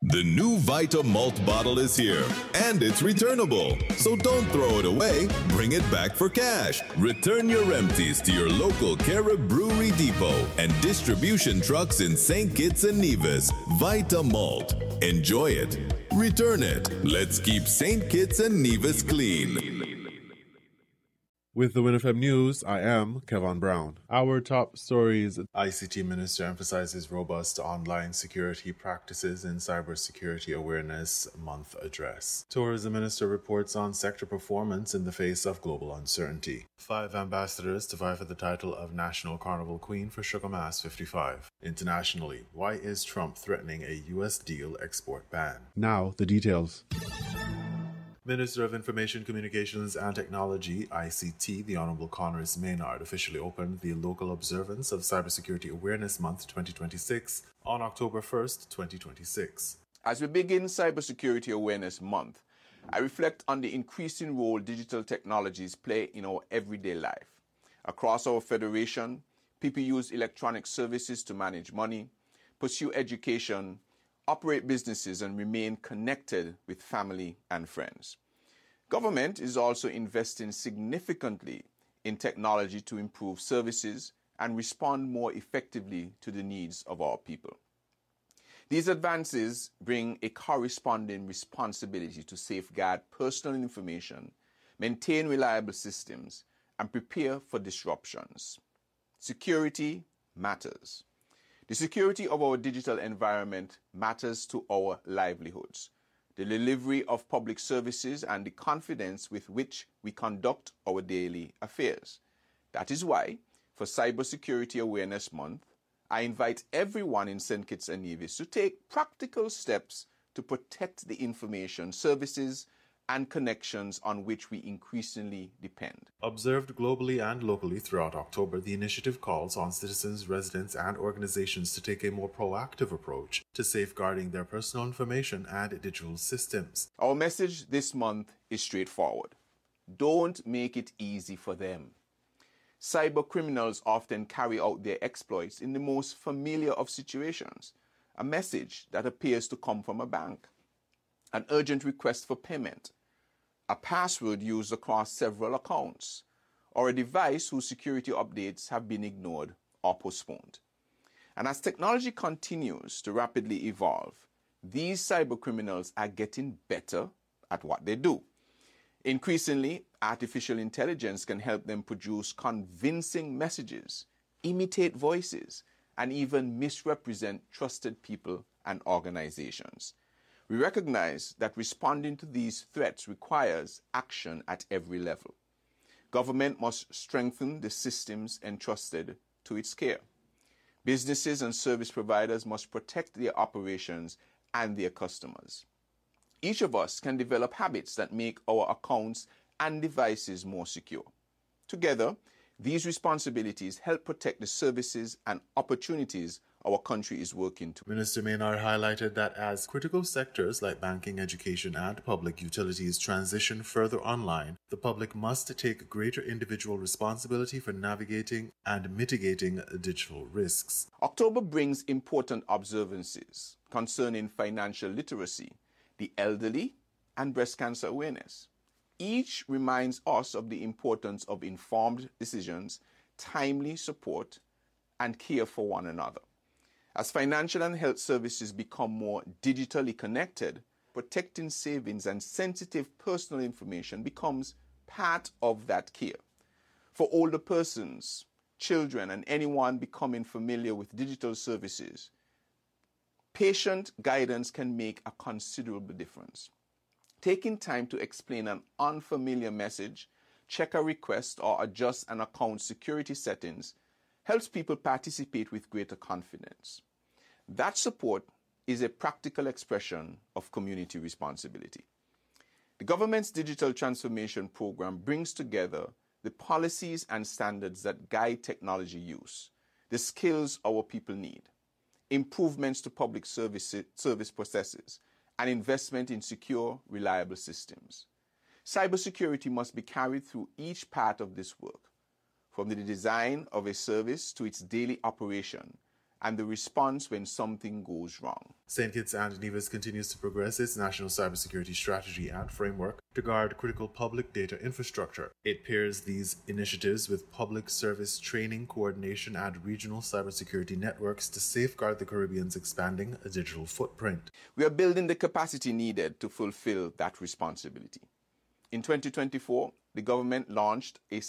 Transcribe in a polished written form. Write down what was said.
The new Vita Malt bottle is here, and it's returnable. So don't throw it away, bring it back for cash. Return your empties to your local Carib Brewery Depot and distribution trucks in St. Kitts and Nevis. Vita Malt. Enjoy it. Return it. Let's keep St. Kitts and Nevis clean. With the WinFM News, I am Kevin Brown. Our top stories: ICT Minister emphasizes robust online security practices in Cybersecurity Awareness Month address. Tourism Minister reports on sector performance in the face of global uncertainty. 5 ambassadors to vie for the title of National Carnival Queen for Sugar Mass 55. Internationally, why is Trump threatening a U.S. deal export ban? Now, the details. Minister of Information, Communications and Technology, ICT, the Honourable Conress Maynard, officially opened the local observance of Cybersecurity Awareness Month 2026 on October 1st, 2026. As we begin Cybersecurity Awareness Month, I reflect on the increasing role digital technologies play in our everyday life. Across our federation, people use electronic services to manage money, pursue education, operate businesses, and remain connected with family and friends. Government is also investing significantly in technology to improve services and respond more effectively to the needs of our people. These advances bring a corresponding responsibility to safeguard personal information, maintain reliable systems, and prepare for disruptions. Security matters. The security of our digital environment matters to our livelihoods, the delivery of public services, and the confidence with which we conduct our daily affairs. That is why, for Cybersecurity Awareness Month, I invite everyone in St. Kitts and Nevis to take practical steps to protect the information, services, and connections on which we increasingly depend. Observed globally and locally throughout October, the initiative calls on citizens, residents, and organizations to take a more proactive approach to safeguarding their personal information and digital systems. Our message this month is straightforward. Don't make it easy for them. Cyber criminals often carry out their exploits in the most familiar of situations. A message that appears to come from a bank, an urgent request for payment, a password used across several accounts, or a device whose security updates have been ignored or postponed. And as technology continues to rapidly evolve, these cybercriminals are getting better at what they do. Increasingly, artificial intelligence can help them produce convincing messages, imitate voices, and even misrepresent trusted people and organizations. We recognize that responding to these threats requires action at every level. Government must strengthen the systems entrusted to its care. Businesses and service providers must protect their operations and their customers. Each of us can develop habits that make our accounts and devices more secure. Together, these responsibilities help protect the services and opportunities our country is working to. Minister Maynard highlighted that as critical sectors like banking, education, and public utilities transition further online, the public must take greater individual responsibility for navigating and mitigating digital risks. October brings important observances concerning financial literacy, the elderly, and breast cancer awareness. Each reminds us of the importance of informed decisions, timely support, and care for one another. As financial and health services become more digitally connected, protecting savings and sensitive personal information becomes part of that care. For older persons, children, and anyone becoming familiar with digital services, patient guidance can make a considerable difference. Taking time to explain an unfamiliar message, check a request, or adjust an account's security settings helps people participate with greater confidence. That support is a practical expression of community responsibility. The government's digital transformation program brings together the policies and standards that guide technology use, the skills our people need, improvements to public service processes, and investment in secure, reliable systems. Cybersecurity must be carried through each part of this work, from the design of a service to its daily operation, and the response when something goes wrong. St. Kitts and Nevis continues to progress its national cybersecurity strategy and framework to guard critical public data infrastructure. It pairs these initiatives with public service training, coordination, and regional cybersecurity networks to safeguard the Caribbean's expanding digital footprint. We are building the capacity needed to fulfill that responsibility. In 2024, the government launched a